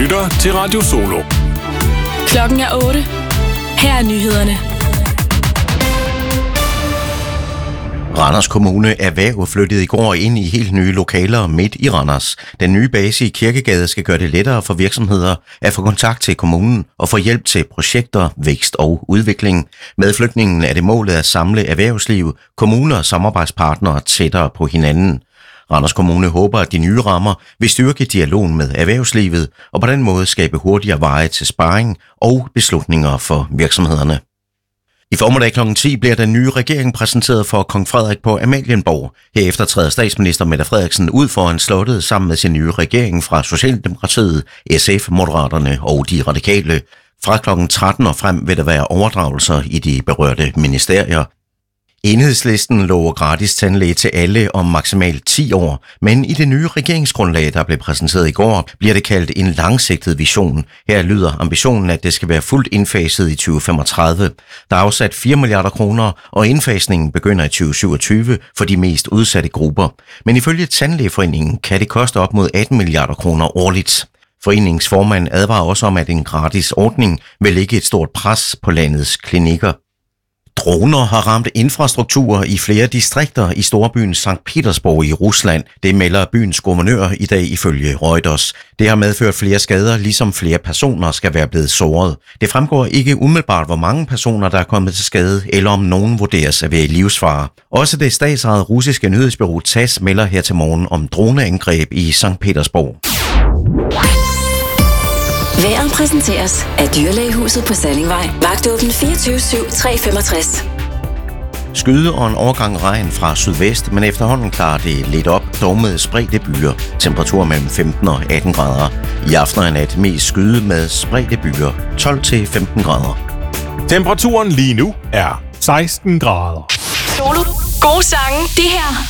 lytter til Radio Solo. Klokken er 8. Her er nyhederne. Randers Kommune Erhverv flyttede i går ind i helt nye lokaler midt i Randers. Den nye base i Kirkegade skal gøre det lettere for virksomheder at få kontakt til kommunen og få hjælp til projekter, vækst og udvikling. Med flytningen er det målet at samle erhvervsliv, kommuner og samarbejdspartnere tættere på hinanden. Randers Kommune håber, at de nye rammer vil styrke dialogen med erhvervslivet og på den måde skabe hurtigere veje til sparring og beslutninger for virksomhederne. I formiddag kl. 10 bliver den nye regering præsenteret for kong Frederik på Amalienborg. Herefter træder statsminister Mette Frederiksen ud foran slottet sammen med sin nye regering fra Socialdemokratiet, SF, Moderaterne og de radikale. Fra kl. 13 og frem vil der være overdragelser i de berørte ministerier. Enhedslisten lover gratis tandlæge til alle om maksimalt 10 år, men i det nye regeringsgrundlag, der blev præsenteret i går, bliver det kaldt en langsigtet vision. Her lyder ambitionen, at det skal være fuldt indfaset i 2035. Der er afsat 4 milliarder kroner, og indfasningen begynder i 2027 for de mest udsatte grupper. Men ifølge Tandlægeforeningen kan det koste op mod 18 milliarder kroner årligt. Foreningens formand advarer også om, at en gratis ordning vil lægge et stort pres på landets klinikker. Droner har ramt infrastrukturer i flere distrikter i storbyen Sankt Petersborg i Rusland. Det melder byens guvernør i dag ifølge Reuters. Det har medført flere skader, ligesom flere personer skal være blevet såret. Det fremgår ikke umiddelbart, hvor mange personer, der er kommet til skade, eller om nogen vurderes at være i livsfare. Også det statsejede russiske nyhedsbureau TASS melder her til morgen om droneangreb i Sankt Petersborg. Vejret præsenteres af Dyrlægehuset på Sallingvej. Vagtåben 24/7 365. Skyde og en overgang regn fra sydvest, men efterhånden klarer det lidt op, dog med spredte byer. Temperatur mellem 15 og 18 grader. I aften og nat mest skyde med spredte byer, 12 til 15 grader. Temperaturen lige nu er 16 grader. Solo. Gode sange. Det her